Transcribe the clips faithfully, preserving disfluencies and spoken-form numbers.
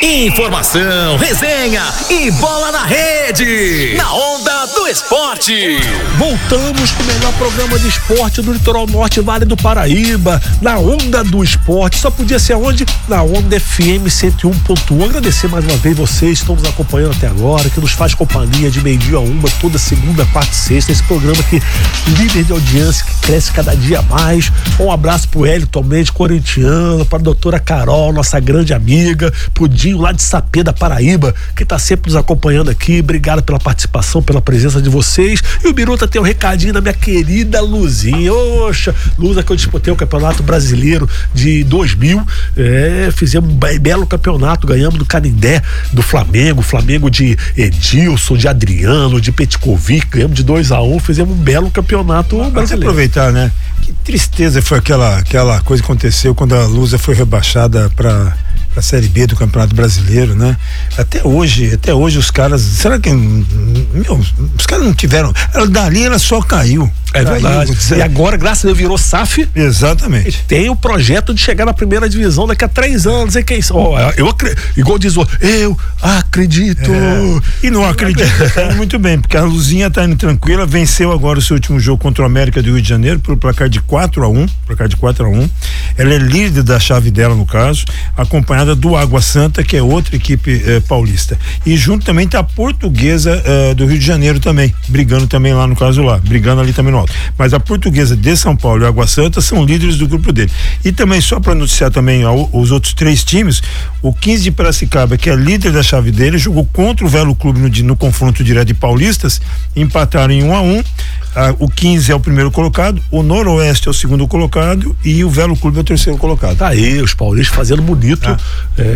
Informação, resenha e bola na rede. Na Onda do Esporte. Voltamos com o melhor programa de esporte do Litoral Norte, Vale do Paraíba. Na Onda do Esporte. Só podia ser onde? Na Onda F M cento e um ponto um. Agradecer mais uma vez vocês que estão nos acompanhando até agora, que nos faz companhia de meio-dia a uma, toda segunda, quarta e sexta. Esse programa que líder de audiência, que cresce cada dia mais. Um abraço pro Hélio Tomente, corintiano, pra doutora Carol, nossa grande amiga, pro Dinho lá de Sapê da Paraíba, que tá sempre nos acompanhando aqui. Obrigado pela participação, pela presença de vocês. E o Biruta tem um recadinho da minha querida Luzinha. Oxa, Luza, que eu disputei o Campeonato Brasileiro de dois mil. É, fizemos um belo campeonato, ganhamos do Canindé, do Flamengo, Flamengo de Edilson, de Adriano, de Petkovic, ganhamos de dois a um, fizemos um belo campeonato Mas brasileiro. Aproveitar, né? Que tristeza foi aquela, aquela coisa que aconteceu quando a Lusa foi rebaixada para a Série B do Campeonato Brasileiro, né? Até hoje, até hoje os caras, será que, meu, os caras não tiveram, ela dali ela só caiu. É verdade. Caiu, e agora, graças a Deus, virou S A F. Exatamente. E tem o projeto de chegar na primeira divisão daqui a três anos. E quem, oh, eu acredito, igual diz o, eu acredito. É. E não acredito. Muito bem, porque a Luzinha tá indo tranquila, venceu agora o seu último jogo contra o América do Rio de Janeiro por placar de quatro a um, placar de quatro a um. Ela é líder da chave dela, no caso, acompanhada do Água Santa, que é outra equipe eh, paulista. E junto também tá a Portuguesa eh, do Rio de Janeiro também, brigando também lá no caso lá, brigando ali também no alto. Mas a Portuguesa de São Paulo e a Água Santa são líderes do grupo dele. E também, só para noticiar também ao, os outros três times, o quinze de Piracicaba, que é líder da chave dele, jogou contra o Velo Clube no, no confronto direto de paulistas, empataram em um a um. Ah, o quinze é o primeiro colocado, o Noroeste é o segundo colocado e o Velo Clube é o terceiro colocado. Tá aí, os paulistas fazendo bonito ah.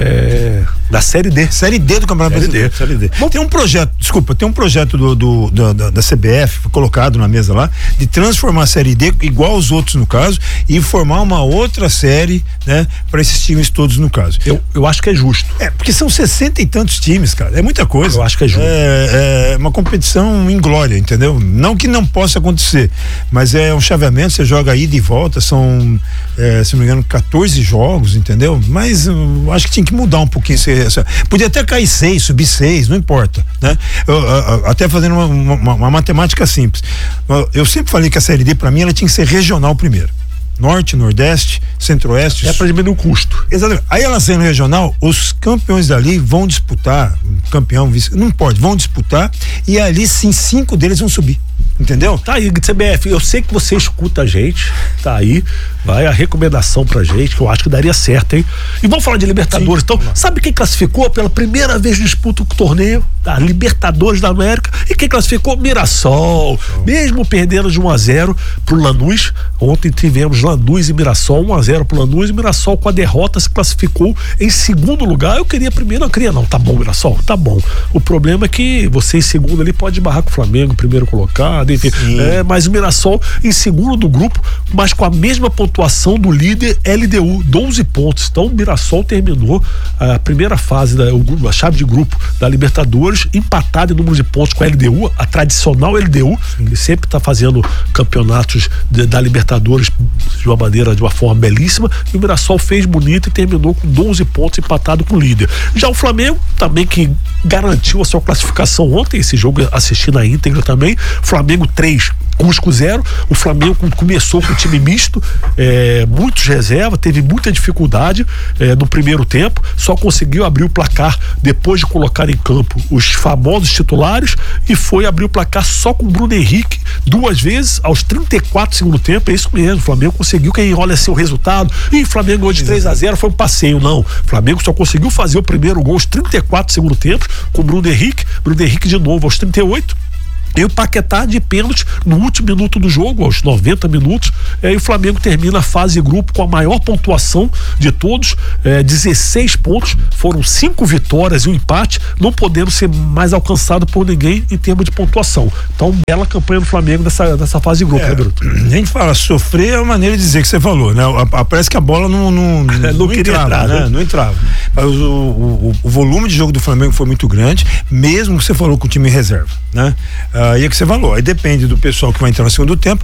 é, da Série D. Série D do Campeonato Série Brasileiro. D. Série D. Bom, tem um projeto, desculpa, tem um projeto do, do, do da, da C B F colocado na mesa lá, de transformar a Série D igual aos outros no caso e formar uma outra série, né, para esses times todos no caso. Eu, eu acho que é justo. É, porque são sessenta e tantos times, cara, é muita coisa. Eu acho que é justo. É, é uma competição em glória, entendeu? Não que não possa acontecer, mas é um chaveamento, você joga ida e volta, são, é, se não me engano, quatorze jogos, entendeu? Mas eu acho que tinha que mudar um pouquinho essa, podia até cair seis, subir seis, não importa, né? Eu, eu, até fazendo uma, uma, uma matemática simples, eu, eu sempre falei que a Série D pra mim ela tinha que ser regional primeiro. Norte, Nordeste, Centro-Oeste. É para diminuir o custo. Exatamente. Aí ela sendo regional, os campeões dali vão disputar, campeão, vice, não pode, vão disputar e ali sim, cinco deles vão subir. Entendeu? Tá aí, C B F, eu sei que você escuta a gente, tá aí, vai a recomendação pra gente, que eu acho que daria certo, hein? E vamos falar de Libertadores, sim. Então, sabe quem classificou pela primeira vez disputa o torneio? A Libertadores da América, e quem classificou? Mirassol, oh. Mesmo perdendo de um a zero pro Lanús. Ontem tivemos Lanús e Mirassol, um a zero pro Lanús, e Mirassol com a derrota se classificou em segundo lugar. Eu queria primeiro, não queria não, tá bom Mirassol, tá bom. O problema é que você em segundo ali pode barrar com o Flamengo, primeiro colocado, enfim, é, mas o Mirassol em segundo do grupo, mas com a mesma pontuação do líder L D U, doze pontos. Então o Mirassol terminou a primeira fase, da, a chave de grupo da Libertadores, empatado em número de pontos com a L D U, a tradicional L D U, que sempre está fazendo campeonatos de, da Libertadores de uma maneira, de uma forma belíssima, e o Mirassol fez bonito e terminou com doze pontos, empatado com o líder. Já o Flamengo, também que garantiu a sua classificação ontem, esse jogo assisti na íntegra também, Flamengo três, Cusco zero. O Flamengo começou com um time misto, é, muitos reserva, teve muita dificuldade é, no primeiro tempo, só conseguiu abrir o placar depois de colocar em campo os famosos titulares e foi abrir o placar só com o Bruno Henrique duas vezes aos trinta e quatro do segundo tempo. É isso mesmo, o Flamengo conseguiu. Quem olha seu resultado, e Flamengo ganhou de três a zero, foi um passeio. Não, o Flamengo só conseguiu fazer o primeiro gol aos trinta e quatro do segundo tempo com o Bruno Henrique, Bruno Henrique de novo aos trinta e oito. E o Paquetá de pênalti no último minuto do jogo, aos noventa minutos, é, e o Flamengo termina a fase de grupo com a maior pontuação de todos, é, dezesseis pontos, foram cinco vitórias e um empate, não podendo ser mais alcançado por ninguém em termos de pontuação. Então, bela campanha do Flamengo nessa, nessa fase de grupo, é, né, Bruto? A gente fala, sofrer é a maneira de dizer que você falou, né? A, a, parece que a bola não, não, não, não entrava, entrar, né? né? Não entrava. Mas o, o, o volume de jogo do Flamengo foi muito grande, mesmo que você falou com o time em reserva, né? Aí é que você falou, aí depende do pessoal que vai entrar no segundo tempo.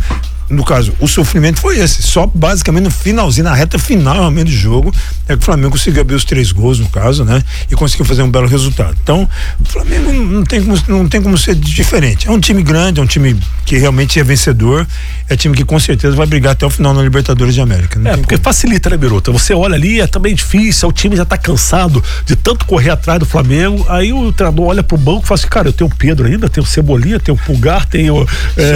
no caso, o sofrimento foi esse, só basicamente no finalzinho, na reta final realmente do jogo, é que o Flamengo conseguiu abrir os três gols, no caso, né? E conseguiu fazer um belo resultado. Então, o Flamengo não tem como, não tem como ser diferente. É um time grande, é um time que realmente é vencedor, é um time que com certeza vai brigar até o final na Libertadores de América. Não é, porque como. Facilita, né, Biruta? Você olha ali, é também difícil, o time já tá cansado de tanto correr atrás do Flamengo, aí o treinador olha pro banco e fala assim, cara, eu tenho o Pedro ainda, tenho o Cebolinha, tenho o Pulgar, tenho,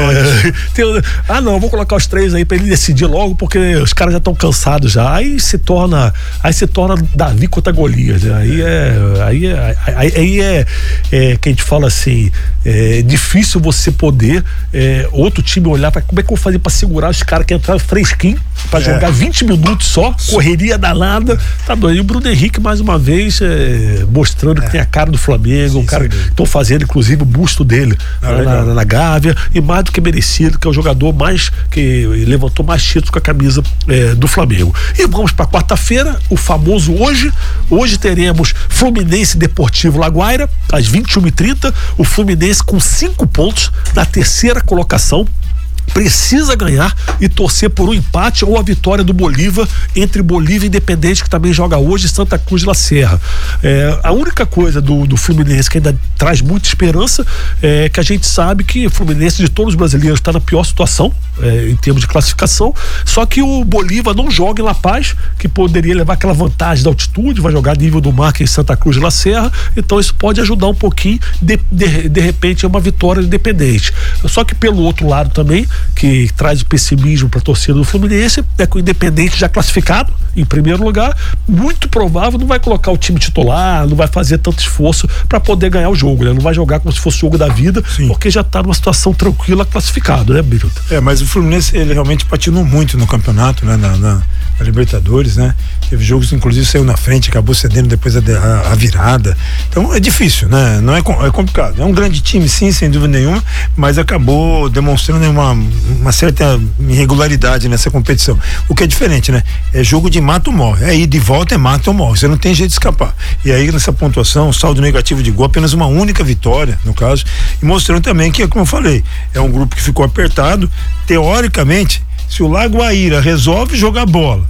é, tenho ah não, vou colocar os três aí pra ele decidir logo, porque os caras já estão cansados já, aí se torna aí se torna Davi contra Golias, né? aí é aí é, aí, aí é, é que a gente fala assim, é difícil você poder é, outro time olhar para como é que eu vou fazer pra segurar os caras que entraram fresquinho pra é. jogar vinte minutos só, correria danada, tá doido. E o Bruno Henrique mais uma vez é, mostrando é. que tem a cara do Flamengo, sim, o cara que estão fazendo inclusive o busto dele ah, né, na, na Gávea, e mais do que merecido, que é o jogador mais que levantou mais títulos com a camisa é, do Flamengo. E vamos para quarta-feira, o famoso hoje. Hoje teremos Fluminense e Deportivo Laguaira às vinte e uma e trinta. O Fluminense com cinco pontos na terceira colocação, precisa ganhar e torcer por um empate ou a vitória do Bolívar, entre Bolívia e Independente, que também joga hoje, Santa Cruz de La Serra. É, a única coisa do, do Fluminense que ainda traz muita esperança é que a gente sabe que o Fluminense de todos os brasileiros está na pior situação é, em termos de classificação, só que o Bolívar não joga em La Paz, que poderia levar aquela vantagem da altitude, vai jogar nível do mar que é em Santa Cruz de La Serra, então isso pode ajudar um pouquinho, de, de, de repente é uma vitória do Independente. Só que pelo outro lado também, que traz o pessimismo para a torcida do Fluminense, é que o Independente já classificado em primeiro lugar, muito provável não vai colocar o time titular, não vai fazer tanto esforço para poder ganhar o jogo, né? Não vai jogar como se fosse o jogo da vida, sim, porque já está numa situação tranquila, classificado, né, Biruta? É, mas o Fluminense, ele realmente patinou muito no campeonato, né, na, na, na Libertadores, né? Teve jogos, inclusive, saiu na frente, acabou cedendo depois a, a, a virada. Então é difícil, né? Não é, é complicado. É um grande time, sim, sem dúvida nenhuma, mas acabou demonstrando uma uma certa irregularidade nessa competição, o que é diferente, né? É jogo de mata ou morre, é ir de volta, é mata ou morre, você não tem jeito de escapar. E aí nessa pontuação, saldo negativo de gol, apenas uma única vitória, no caso, e mostrando também que, como eu falei, é um grupo que ficou apertado. Teoricamente, se o Lagoaíra resolve jogar bola,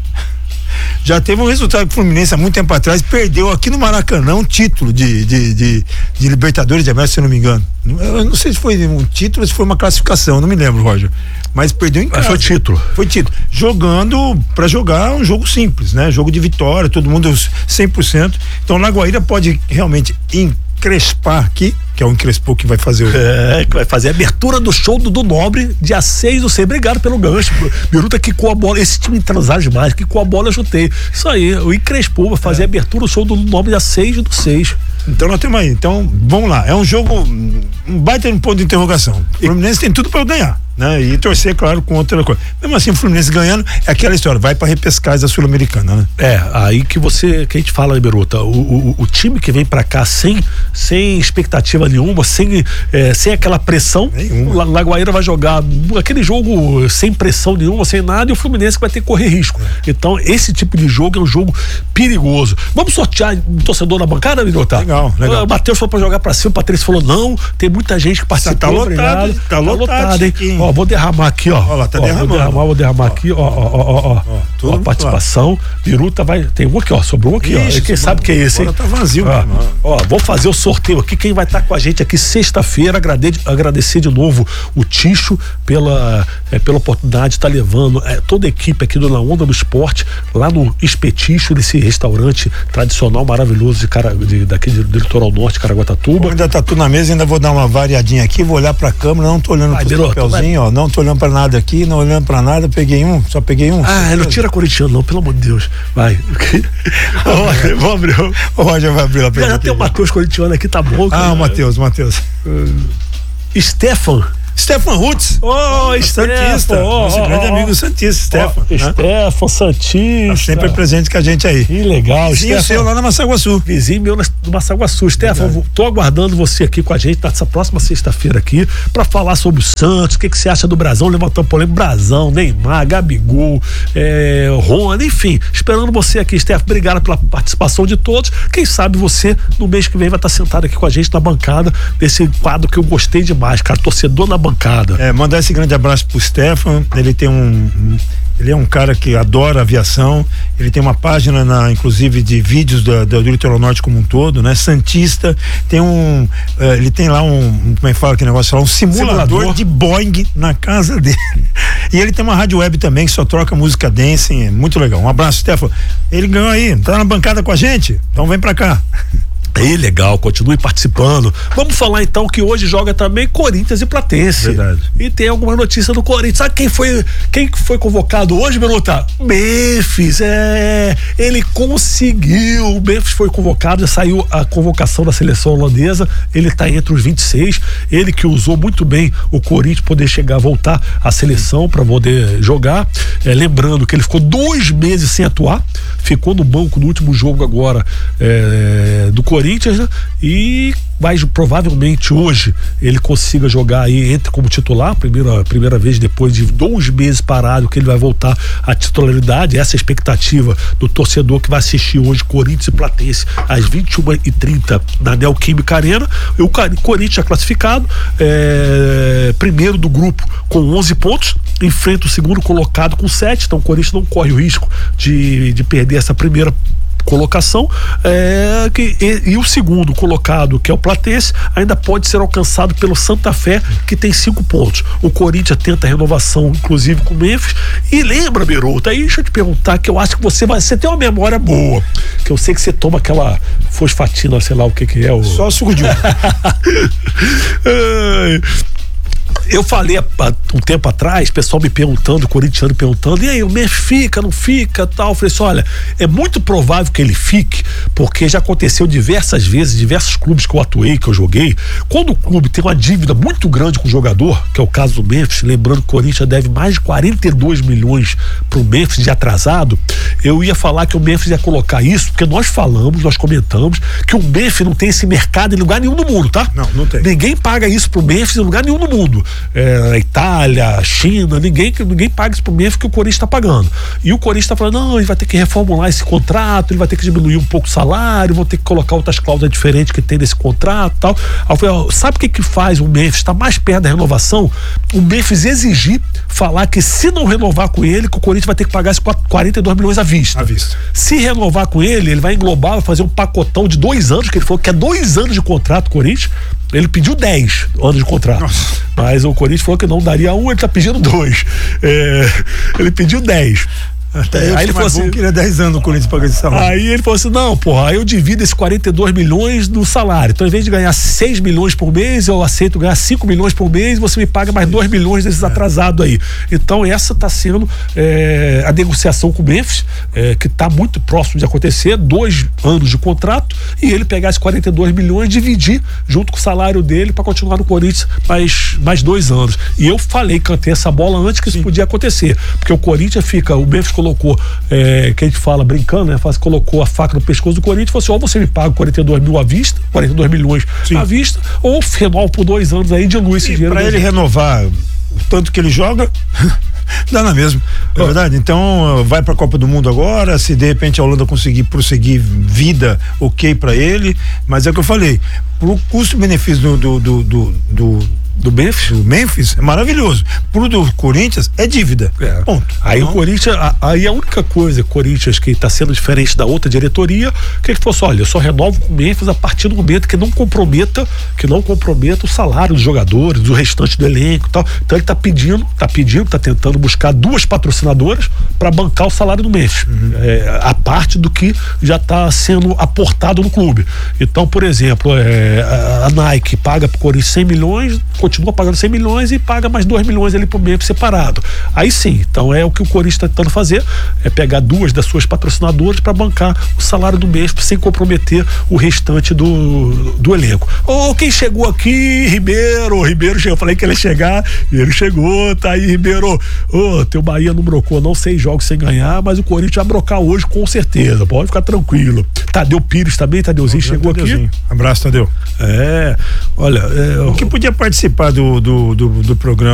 já teve um resultado que o Fluminense há muito tempo atrás perdeu aqui no Maracanã um título de, de, de, de Libertadores de América, se eu não me engano. Eu não sei se foi um título ou se foi uma classificação, não me lembro, Roger. Mas perdeu em casa. Mas foi título. Foi título. Jogando para jogar um jogo simples, né? Jogo de vitória, todo mundo cem por cento. Então o Lagoaíra pode realmente encrespar aqui, que é o encrespou que vai fazer o... É, que vai fazer a abertura do show do, do Nobre, dia seis do seis. Obrigado pelo gancho. Biruta quicou a bola, esse time transar demais, quicou a bola, eu chutei. Isso aí, o encrespou vai fazer é. a abertura do show do Nobre, dia seis do seis. Então nós temos aí, então vamos lá, é um jogo, um baita um ponto de interrogação. O Fluminense tem tudo para ganhar, né? E torcer, claro, com outra coisa. Mesmo assim, o Fluminense ganhando é aquela história, vai para repescagem da Sul-Americana, né? É, aí que você, que a gente fala, né, Biruta, o, o, o time que vem para cá sem, sem expectativa nenhuma, sem, é, sem aquela pressão, nenhuma. O Lagoaíra vai jogar aquele jogo sem pressão nenhuma, sem nada, e o Fluminense vai ter que correr risco. É. Então, esse tipo de jogo é um jogo perigoso. Vamos sortear um torcedor na bancada, Biruta? Legal. Legal. O Matheus falou pra jogar pra cima, o Patrício falou não, tem muita gente que participou. Tá lotado, tá, tá lotado, lotado, hein? Ó, vou derramar aqui, ó. Ó lá, tá ó, derramando. Vou derramar, vou derramar ó. aqui, ó, ó, ó, ó, ó. ó a participação, Biruta vai, tem um aqui, ó, sobrou um aqui, Ixi, ó. Quem sabe que é esse, hein? Tá vazio, ó, mano. Ó, vou fazer o sorteio aqui, quem vai estar tá com a gente aqui sexta-feira, agradecer, agradecer de novo o Ticho pela, é, pela oportunidade de estar tá levando é, toda a equipe aqui do Na Onda do Esporte, lá no Espeticho, nesse restaurante tradicional maravilhoso de cara, de, daqui de, do litoral norte, Caraguatatuba. Ainda tá tudo na mesa, ainda vou dar uma variadinha aqui, vou olhar pra câmera, não tô olhando vai, pro papelzinho, ó, não tô olhando pra nada aqui, não olhando pra nada, peguei um, só peguei um. Ah, não tira corintiano não, pelo amor de Deus, vai. Vamos abrir. O Roger vai abrir lá pra já, já tem o Matheus corintiano aqui, tá bom. Ah, o Matheus, Matheus. Uh, Stefan. Stefan Rutz, oh, Santista, oh, nosso oh, grande oh, amigo Santista, Stefan. Oh, né? Stefan, Santista. Tá sempre presente com a gente aí. Que legal, vizinho seu lá na Massaguaçu. Vizinho meu no Massaguaçu. Stefan, tô aguardando você aqui com a gente nessa próxima sexta-feira aqui pra falar sobre o Santos, o que, que você acha do Brasão, levantou polêmica, Brasão, Neymar, Gabigol, é, Rony, enfim, esperando você aqui, Stefan, obrigado pela participação de todos, quem sabe você no mês que vem vai estar sentado aqui com a gente na bancada desse quadro que eu gostei demais, cara, torcedor na bancada bancada. É, mandar esse grande abraço pro Stefan, ele tem um, um ele é um cara que adora aviação, ele tem uma página, na, inclusive, de vídeos do, do, do Litoral Norte como um todo, né? Santista, tem um, uh, ele tem lá um, como é que fala aquele negócio lá, um simulador, simulador de Boeing na casa dele. E ele tem uma rádio web também que só troca música dance, é muito legal. Um abraço, Stefan. Ele ganhou aí, tá na bancada com a gente, então vem pra cá. É legal, continue participando. Vamos falar então que hoje joga também Corinthians e Platense. Verdade. E tem alguma notícia do Corinthians. Sabe quem foi, quem foi convocado hoje, Beruta? Memphis, é. Ele conseguiu. O Memphis foi convocado, já saiu a convocação da seleção holandesa. Ele está entre os vinte e seis. Ele que usou muito bem o Corinthians poder chegar, voltar à seleção para poder jogar. É, lembrando que ele ficou dois meses sem atuar. Ficou no banco no último jogo agora é, do Corinthians. Né? E mas provavelmente hoje ele consiga jogar aí, entre como titular, primeira, primeira vez depois de dois meses parado que ele vai voltar à titularidade. Essa é a expectativa do torcedor que vai assistir hoje Corinthians e Platense às vinte e uma e trinta na Neoquímica Arena. E o Corinthians já classificado, é, primeiro do grupo com onze pontos, enfrenta o segundo colocado com sete, então o Corinthians não corre o risco de, de perder essa primeira colocação, é, que, e, e o segundo colocado, que é o Platense, ainda pode ser alcançado pelo Santa Fé, que tem cinco pontos. O Corinthians tenta a renovação, inclusive com o Memphis. E lembra, Beruta, aí deixa eu te perguntar, que eu acho que você vai, você tem uma memória boa, que eu sei que você toma aquela fosfatina, sei lá o que que é. O... Só suco de uva. Eu falei há um tempo atrás, pessoal me perguntando, corintiano perguntando, e aí, o Memphis fica, não fica, tal? Eu falei assim, olha, é muito provável que ele fique, porque já aconteceu diversas vezes, diversos clubes que eu atuei, que eu joguei, quando o clube tem uma dívida muito grande com o jogador, que é o caso do Memphis, lembrando que o Corinthians deve mais de quarenta e dois milhões pro Memphis de atrasado, eu ia falar que o Memphis ia colocar isso, porque nós falamos, nós comentamos, que o Memphis não tem esse mercado em lugar nenhum no mundo, tá? Não, não tem. Ninguém paga isso pro Memphis em lugar nenhum no mundo. É, Itália, China, ninguém, ninguém paga isso pro Memphis que o Corinthians está pagando. E o Corinthians está falando, não, ele vai ter que reformular esse contrato, ele vai ter que diminuir um pouco o salário, vão ter que colocar outras cláusulas diferentes que tem nesse contrato e tal. Aí eu falei, ó, sabe o que que faz o Memphis estar tá mais perto da renovação? O Memphis exigir, falar que se não renovar com ele, que o Corinthians vai ter que pagar esses quarenta e dois milhões à vista. À vista. Se renovar com ele, ele vai englobar, vai fazer um pacotão de dois anos, que ele falou que é dois anos de contrato, Corinthians. Ele pediu dez anos de contrato. Nossa. Mas o Corinthians falou que não daria um, ele tá pedindo dois. É, ele pediu dez. Até aí ele falou assim, que ele é dez anos no Corinthians paga esse salário. Aí ele falou assim, não, porra, aí eu divido esses quarenta e dois milhões no salário. Então, em vez de ganhar seis milhões por mês, eu aceito ganhar cinco milhões por mês, você me paga mais dois milhões desses é. atrasados aí. Então, essa está sendo é, a negociação com o Memphis, é, que está muito próximo de acontecer, dois anos de contrato, e ele pegar esses quarenta e dois milhões, dividir junto com o salário dele para continuar no Corinthians mais, mais dois anos. E eu falei, cantei essa bola antes que isso Sim. podia acontecer, porque o Corinthians fica, o Memphis colocou, é, que a gente fala brincando, né? Faz, colocou a faca no pescoço do Corinthians e falou assim, ou você me paga quarenta e dois mil à vista, quarenta e dois milhões Sim. à vista, ou renova por dois anos aí, dilui esse dinheiro. Pra ele renovar o tanto que ele joga, dá na mesma, é oh. verdade? Então vai pra Copa do Mundo agora, se de repente a Holanda conseguir prosseguir vida, ok pra ele, mas é o que eu falei, pro custo-benefício do do, do, do, do Do Memphis? Do Memphis é maravilhoso. Pro do Corinthians é dívida. É. Ponto. Aí então, o Corinthians, a, aí a única coisa, Corinthians, que está sendo diferente da outra diretoria, que ele falou assim, olha, eu só renovo com o Memphis a partir do momento que não comprometa, que não comprometa o salário dos jogadores, do restante do elenco e tal. Então ele está pedindo, está pedindo, está tentando buscar duas patrocinadoras para bancar o salário do Memphis. Uhum. É, a parte do que já está sendo aportado no clube. Então, por exemplo, é, a, a Nike paga pro Corinthians cem milhões, continua pagando cem milhões e paga mais dois milhões ali pro Memphis separado. Aí sim, então é o que o Corinthians está tentando fazer, é pegar duas das suas patrocinadoras para bancar o salário do Memphis sem comprometer o restante do, do elenco. Ô, oh, quem chegou aqui, Ribeiro, Ribeiro chegou, eu falei que ele ia chegar, ele chegou, tá aí, Ribeiro. Ô, oh, teu Bahia não brocou não seis jogos sem ganhar, mas o Corinthians vai brocar hoje com certeza, pode ficar tranquilo. Tadeu Pires também, Tadeuzinho chegou Tadeuzinho. aqui. Abraço, Tadeu. É, olha, é, o que podia participar do, do, do, do programa